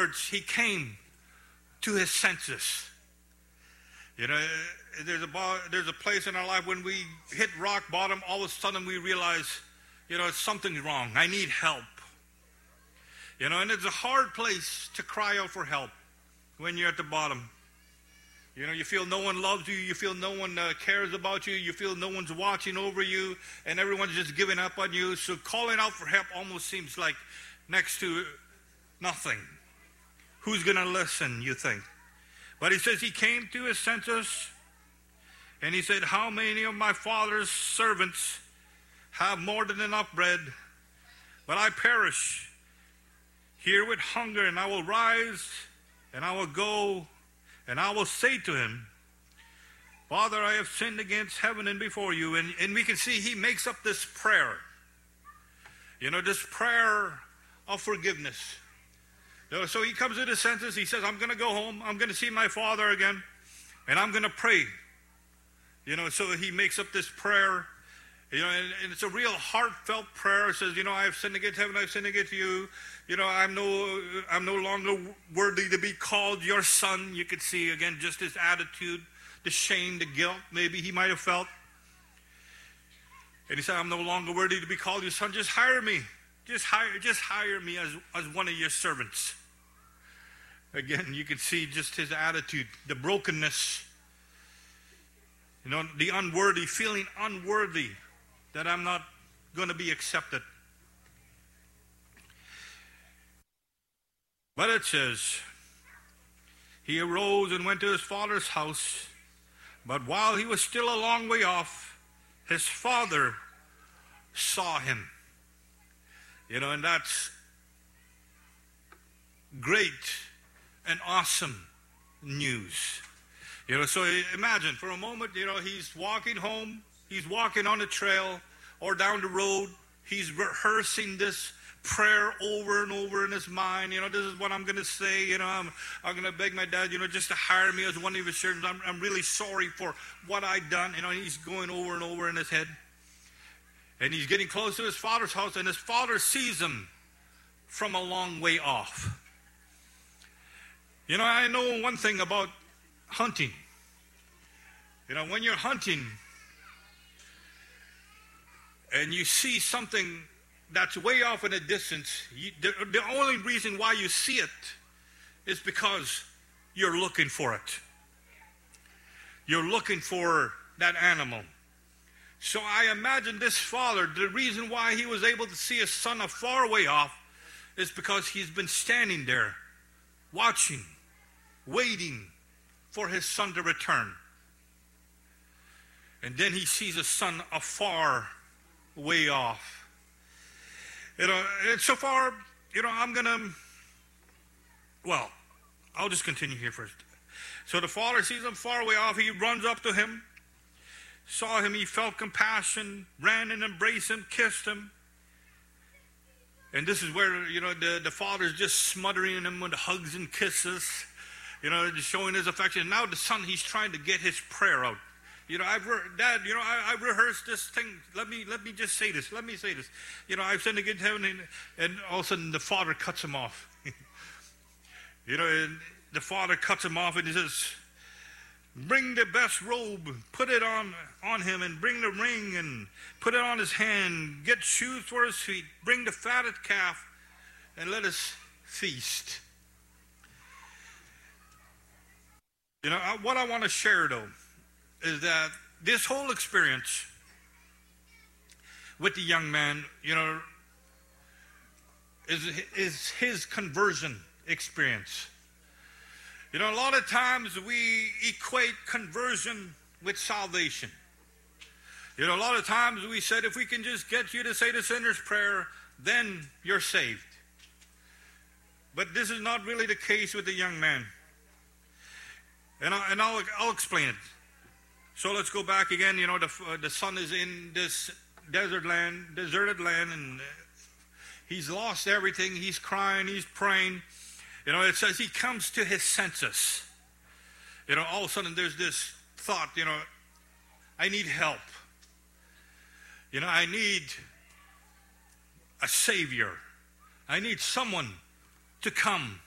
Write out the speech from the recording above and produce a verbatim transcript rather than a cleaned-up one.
words, he came to his senses. You know, there's a, there's a place in our life when we hit rock bottom, all of a sudden we realize, you know, something's wrong. I need help. You know, and it's a hard place to cry out for help when you're at the bottom. You know, you feel no one loves you. You feel no one uh, cares about you. You feel no one's watching over you, and everyone's just giving up on you. So calling out for help almost seems like next to nothing. Who's going to listen, you think? But he says he came to his senses, and he said, how many of my father's servants have more than enough bread, but I perish here with hunger, and I will rise, and I will go, and I will say to him, Father, I have sinned against heaven and before you. And, and we can see he makes up this prayer. You know, this prayer of forgiveness. You know, so he comes to his senses. He says, I'm going to go home. I'm going to see my father again. And I'm going to pray. You know, so he makes up this prayer. You know, and, and it's a real heartfelt prayer. It says, you know, I have sinned against heaven. I have sinned against you. You know, I'm no, I'm no longer worthy to be called your son. You could see, again, just his attitude, the shame, the guilt maybe he might have felt. And he said, I'm no longer worthy to be called your son. Just hire me. Just hire, just hire me as, as one of your servants. Again, you can see just his attitude, the brokenness, you know, the unworthy, feeling unworthy that I'm not going to be accepted. But it says, he arose and went to his father's house, but while he was still a long way off, his father saw him. You know, and that's great and awesome news. You know, so imagine for a moment, you know, he's walking home, he's walking on the trail or down the road, he's rehearsing this prayer over and over in his mind. You know, this is what I'm going to say. You know, I'm, I'm going to beg my dad, you know, just to hire me as one of his servants. I'm, I'm really sorry for what I've done. You know, he's going over and over in his head. And he's getting close to his father's house, and his father sees him from a long way off. You know, I know one thing about hunting. You know, when you're hunting and you see something that's way off in the distance, you, the, the only reason why you see it is because you're looking for it. You're looking for that animal. So I imagine this father, the reason why he was able to see his son a far way off is because he's been standing there, watching, waiting for his son to return. And then he sees his son a far way off. You know, and so far, you know, I'm going to, well, I'll just continue here first. So the father sees him far away off. He runs up to him, saw him. He felt compassion, ran and embraced him, kissed him. And this is where, you know, the, the father's just smothering him with hugs and kisses, you know, just showing his affection. And now the son, he's trying to get his prayer out. You know, I've re- Dad, you know, I, I've rehearsed this thing. Let me, let me just say this. Let me say this. You know, I've sinned against heaven, and, and all of a sudden the father cuts him off. You know, and the father cuts him off, and he says, "Bring the best robe, put it on on him, and bring the ring, and put it on his hand. Get shoes for his feet. Bring the fatted calf, and let us feast." You know, what I want to share though is that this whole experience with the young man, you know, is, is his conversion experience. You know, a lot of times we equate conversion with salvation. You know, a lot of times we said, if we can just get you to say the sinner's prayer, then you're saved. But this is not really the case with the young man. And, I, and I'll, I'll explain it. So let's go back again. You know, the, uh, the son is in this desert land, deserted land, and he's lost everything. He's crying, he's praying. You know, it says he comes to his senses. You know, all of a sudden there's this thought, you know, I need help. You know, I need a savior. I need someone to come